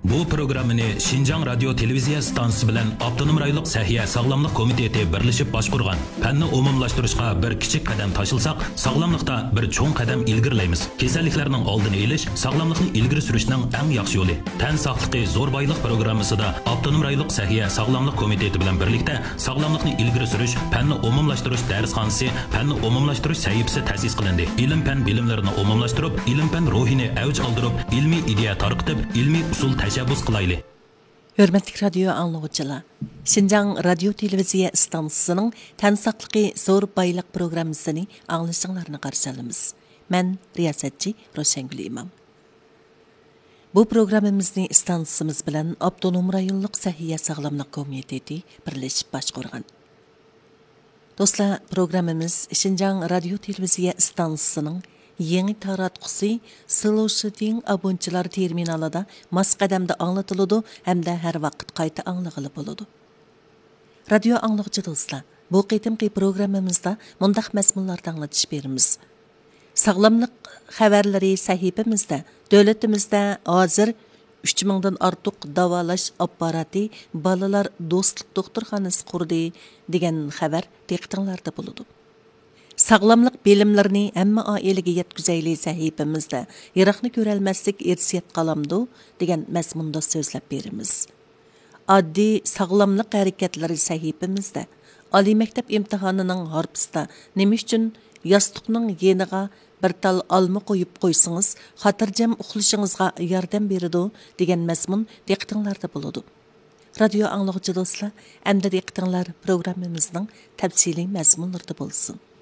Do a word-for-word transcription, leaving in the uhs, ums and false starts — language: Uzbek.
Bu programmani Şinjan Radyo Televiziya stansiyasi bilan Avtonom rayonluq Sahiya Sağlamlık Komiteti birleşip başqurgan. Fanni umumlashtirishga bir kichik qadam tashilsaq, sog'lomlikda bir cho'ng qadam ilgirlaymiz. Kasalliklarning oldini olish, sog'lomlikni ilgiri surishning eng yaxshi yo'li. Tan sog'ligi zo'r boylik programmasida Avtonom rayonluq Sahiya Sağlamlık Komiteti bilan birlikda sog'lomlikni ilgiri surish, fanni umumlashtirish darsxonasi, fanni umumlashtirish sahifasi ta'sis qilindi. Ilm-fan bilimlarini umumlashtirib, ilm-fan ruhini avj oldirib, ilmiy ideya tarqitib, ilmiy usul tashabbus qilayli. Hörmətli radio anlıqçılar, Şinjan Radio Televiziya stansiyasının tən saqlıqı zor baylıq proqramısını anlaşınlarını qarşı alımız. Mən riyasətçi Roşengül İmam. Bu proqramımızı stansiyamız bilan Avtonom rayonluq Sahiya Sağlamlıq Komiteti birləşib başqurğan. Dostlar, proqramımız Şinjan Radio Televiziya stansiyasının yeni taratqusi Sloshiting abonchilar terminalida mas qadamda anlatılıdı hem de her vaqt qayta anlagılı boludu. Radio anlıqçı dostlar, bu qitimqi programmamizda mundaq məzmunlarda anlatış berimiz. Sağlamlıq xəbərləri sahifimizdə, dövlətimizdə hazır üç mingdan artıq davalash apparati balalar dostluq doktorxanası qurdi degan xəbər diqqətinizdə boludu. Sağlamlıq bilimlerini hamma ailəyə yetkizəyli sahifimizdə yıraqni görəlməslik irsiyat qalamdı degan məzmunda sözləb berimiz. Addi sağlamlıq hərəkətləri sahifimizdə Ali məktəb imtahanının harpısında nima üçün yastıqның yeniga bir tal alma qoyub qoysanız xatirjam uxlashingizga yordam beradi degan məzmun diqqətinizdə boludu. Radio anlıqçı dostlar, əmdə diqqətinizlər proqramımızın təfsili məzmunlarında bolsun.